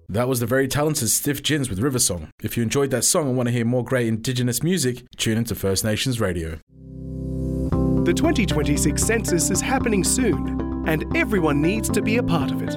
That was the very talented Stiff Gins with River Song. If you enjoyed that song and want to hear more great Indigenous music, tune into First Nations Radio. The 2026 census is happening soon, and everyone needs to be a part of it.